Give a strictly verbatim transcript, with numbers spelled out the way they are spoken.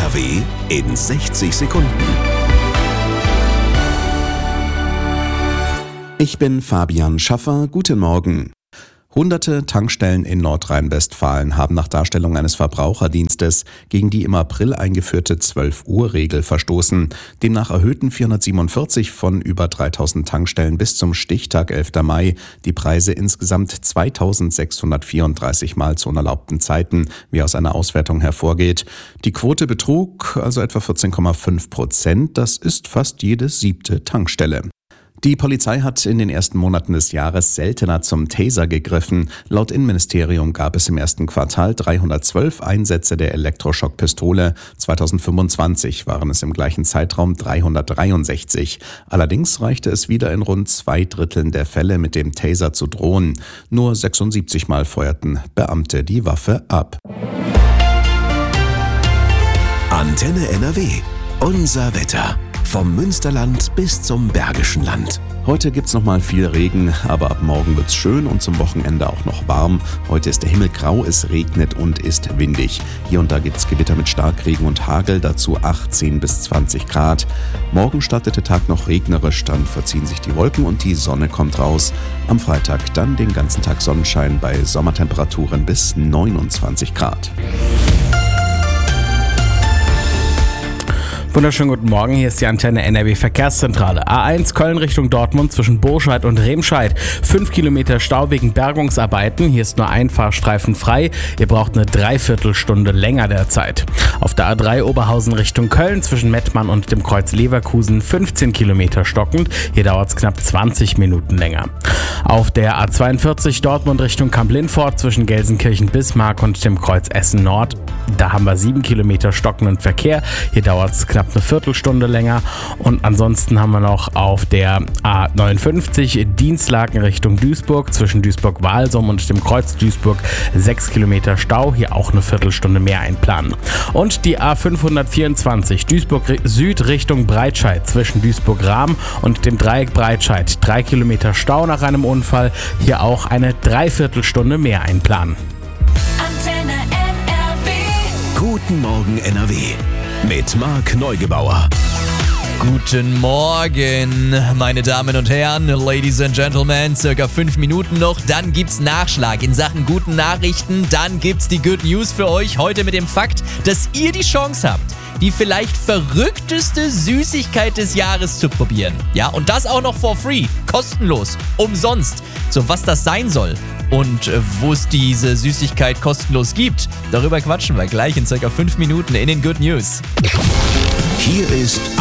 R W in sechzig Sekunden. Ich bin Fabian Schaffer, guten Morgen. Hunderte Tankstellen in Nordrhein-Westfalen haben nach Darstellung eines Verbraucherdienstes gegen die im April eingeführte zwölf-Uhr-Regel verstoßen. Demnach erhöhten vierhundertsiebenundvierzig von über dreitausend Tankstellen bis zum Stichtag elfter Mai die Preise insgesamt zweitausendsechshundertvierunddreißig Mal zu unerlaubten Zeiten, wie aus einer Auswertung hervorgeht. Die Quote betrug also etwa vierzehn Komma fünf Prozent, das ist fast jede siebte Tankstelle. Die Polizei hat in den ersten Monaten des Jahres seltener zum Taser gegriffen. Laut Innenministerium gab es im ersten Quartal dreihundertzwölf Einsätze der Elektroschockpistole. zweitausendfünfundzwanzig waren es im gleichen Zeitraum dreihundertdreiundsechzig. Allerdings reichte es wieder in rund zwei Dritteln der Fälle mit dem Taser zu drohen. Nur sechsundsiebzig Mal feuerten Beamte die Waffe ab. Antenne N R W. Unser Wetter. Vom Münsterland bis zum Bergischen Land. Heute gibt's noch mal viel Regen, aber ab morgen wird's schön und zum Wochenende auch noch warm. Heute ist der Himmel grau, es regnet und ist windig. Hier und da gibt's Gewitter mit Starkregen und Hagel, dazu achtzehn bis zwanzig Grad. Morgen startet der Tag noch regnerisch, dann verziehen sich die Wolken und die Sonne kommt raus. Am Freitag dann den ganzen Tag Sonnenschein bei Sommertemperaturen bis neunundzwanzig Grad. Wunderschönen guten Morgen, hier ist die Antenne N R W Verkehrszentrale. A eins Köln Richtung Dortmund zwischen Burscheid und Remscheid. Fünf Kilometer Stau wegen Bergungsarbeiten. Hier ist nur ein Fahrstreifen frei. Ihr braucht eine Dreiviertelstunde länger derzeit. Auf der A drei Oberhausen Richtung Köln zwischen Mettmann und dem Kreuz Leverkusen fünfzehn Kilometer stockend. Hier dauert es knapp zwanzig Minuten länger. Auf der A zweiundvierzig Dortmund Richtung Kamp-Lindfort zwischen Gelsenkirchen-Bismarck und dem Kreuz Essen Nord. Da haben wir sieben Kilometer stockenden Verkehr. Hier dauert es knapp eine Viertelstunde länger. Und ansonsten haben wir noch auf der A neunundfünfzig Dienstlaken Richtung Duisburg zwischen Duisburg-Walsum und dem Kreuz Duisburg sechs Kilometer Stau. Hier auch eine Viertelstunde mehr einplanen. Und die A fünfhundertvierundzwanzig Duisburg Süd Richtung Breitscheid zwischen Duisburg-Rahm und dem Dreieck Breitscheid. Drei Kilometer Stau nach einem Unfall. Hier auch eine Dreiviertelstunde mehr einplanen. Antenne N R W. Guten Morgen N R W. Mit Marc Neugebauer. Guten Morgen, meine Damen und Herren, Ladies and Gentlemen, circa fünf Minuten noch, dann gibt's Nachschlag in Sachen guten Nachrichten, dann gibt's die Good News für euch, heute mit dem Fakt, dass ihr die Chance habt, die vielleicht verrückteste Süßigkeit des Jahres zu probieren. Ja, und das auch noch for free, kostenlos, umsonst. So, was das sein soll und äh, wo es diese Süßigkeit kostenlos gibt, darüber quatschen wir gleich in circa fünf Minuten in den Good News. Hier ist